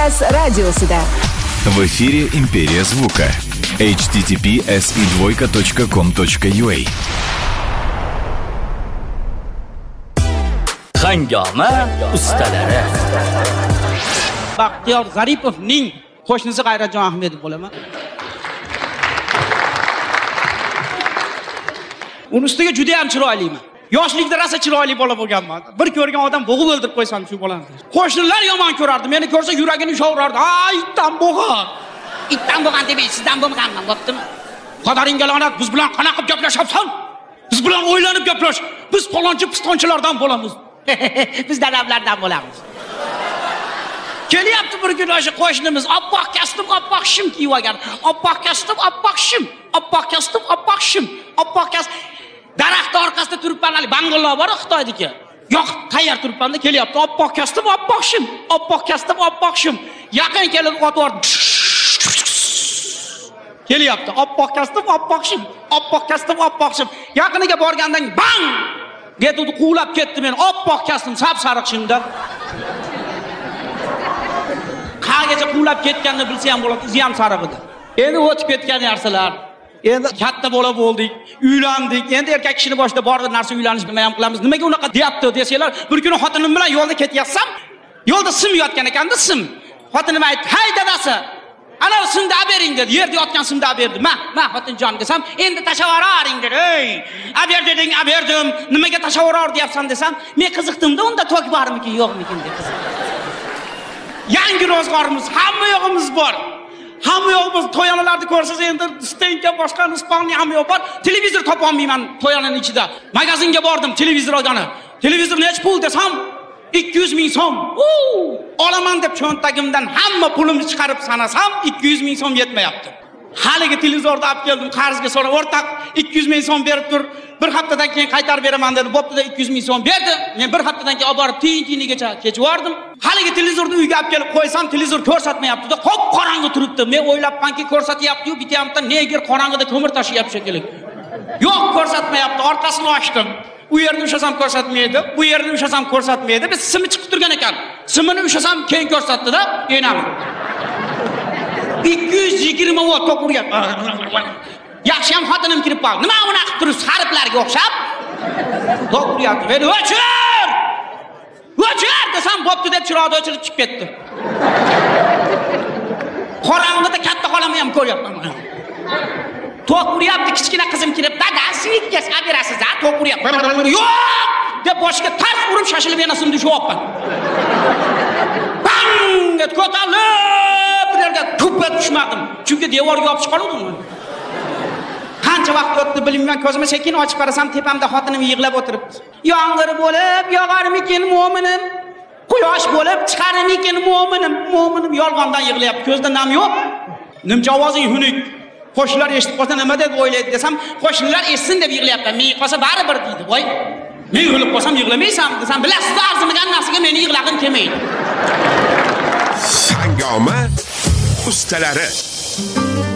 Jazz radiosida. В эфире «Империя звука». https://2.com.ua Hangama ustalari. Baxtiyor Zaripovning qo'shnisi G'ayratjon Ahmedov bo'laman. Uni ustiga juda ham chiroyliman. Yoshlikda rosa chiroyli bola bo'lganman. Bir ko'rgan odam bo'g'ib o'ldirib qo'ysam shu bolani. Qo'shnilar yomon ko'rardi. Meni ko'rsa yuragini ushaverardi. "Ay, itdan bo'g'an. Itdan bo'g'an demay, sizdan bo'lmaganman, bo'ptimi? Qodaringga la'nat, biz bilan qanaqa gaplashyapsan? Biz bilan o'ylanib gaplash. Biz falonchi pistonchilardan bo'lamiz." Biz dadamlardan bo'lamiz. Kelyapti bir kun o'sha qo'shnimiz oppoq kastim, oppoq shim kiyib olgan. Oppoq kastim, oppoq shim, oppoq kastim, oppoq shim, oppoq kastim. Daraxt orqasida turibman, hali bangaloq bor Xitoydagi. Yo'q, tayyor turibman-da kelyapti. Oppoq kastim, oppoq shim, oppoq kastim, oppoq shim. Yaqin kelib o'tib kelyapti. Oppoq kastim, oppoq shim, oppoq kastim, oppoq shim. Yaqiniga borgandan bang! Getudi quvlab ketdi meni. Oppoq kastim, sap-sariq shimda. Qangacha quvlab ketganini bilsa ham bo'ladi, o'zi ham sariq edi. Endi o'tib ketgan narsalar. Endi katta bola bo'ldik, uylandik. Endi erkak kishini boshida bor narsa uylanishni ham qilamiz. Nimaga unaqa deyapti desanglar, bir kuni xotinim bilan yo'lda ketyapsam, yo'lda sim yotgan ekan-da sim. Xotinim aytdi: "Hay dadasi, ana simni olib bering" dedi. Yerda yotgan simni olib berdi. "Ma, xotinjon" desam, "Endi tashavvoring" dedi. "Ey, olib ber deding, olib berdim. Nimaga tashavvoror deyapsan" desam, "Men qiziqdim-da, unda tok bormikin, yo'qmikin" deb qiziqdim. Yangi ro'zg'orimiz, hamma yo'g'imiz bor. Hamma yo'g'imiz to'yanalarni ko'rsangiz endi Stenka boshqa Ispaniya hamma yo'q bor. Televizor topa olmayman to'yananing ichida. Magazinga bordim, televizor olgani. Televizor nech pul desam, 200 ming so'm. Olaman deb cho'ntagimdan hamma pulimni chiqarib sanasam 200 ming so'm yetmayapti. Haligi televizorni olib keldim, qarzga so'rab, "O'rtaq, 200 ming so'm berib tur. Bir haftadan keyin qaytarib beraman" dedi. Bo'pti-da 200 ming so'm berdi. Men bir haftadan keyin olib borib tiyinigacha kechib bordim. Haligi televizorni uyga olib kelib qo'ysam, televizor ko'rsatmayapti-da, qop qorong'i turibdi. Men o'ylabmanki ko'rsatyapti-yu, bityapti, negir qorong'ida ko'mir tashiyapti shekilli. Yo'q, ko'rsatmayapti. Orqasini ochdim. U yerni ushlasam ko'rsatmaydi, bu yerni ushlasam ko'rsatmaydi. Biz simi chiqib turgan ekan. Simini ushlasam keyin ko'rsatdi-da, enam. 220 vot tok uryapti. Yaxshi ham xotinim kirib qoldi. Nima buni qilib turibsiz? Harflarga o'xshab. Tok uryapti. "Meni o'chir! O'chir!" desam, "Bo'pti" deb chiroqni o'chirib chiqib ketdi. Qorong'ida katta xolamni ham ko'ryapman. Tok uryapti, kichkina qizim kirib, "Dadasi, ikkas olib berasiz-a? Tok uryapti." "Yo'q!" deb boshiga tars urib shashilib yana simni ushyapman. Bang! deb ko'tarilib bu yerga tuppet tushmadim. Chunki devorga yopishib qoldim. Qancha vaqt o'tdi bilmayman, ko'zimni sekin ochib qarasam, tepamda xotinim yig'lab o'tiribdi. "Yomg'ir bo'lib yog'armikin mo'minim? Quyosh bo'lib chiqarmikin mo'minim? Mo'minim yolg'ondan yig'layapti. Ko'zda nam yo'q. Nimcha ovozing xunuk. Qo'shnilar eshitib qolsa nima deb o'ylaydi desam, qo'shnilar eshitsin deb yig'layapti. Men qolsa baribir deydi. Voy, men yig'lab qolsam yig'lamaysan desam, bilasiz, arzimagan narsaga meni yig'lagim kelmaydi. Hangama ustalari.